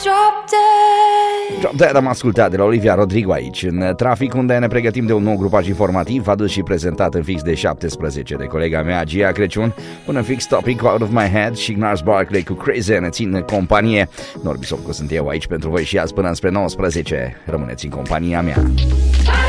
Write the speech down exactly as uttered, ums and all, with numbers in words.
Drop Dead. Drop Dead am ascultat de la Olivia Rodrigo aici, în trafic, unde ne pregătim de un nou grupaj informativ adus și prezentat în fix de șaptesprezece de colega mea, Gia Crăciun, până fix Topic Out of My Head și Gnars Barkley cu Crazy ne țin companie. Norbi Sopcu sunt eu aici pentru voi și azi până înspre nouăsprezece. Rămâneți în compania mea.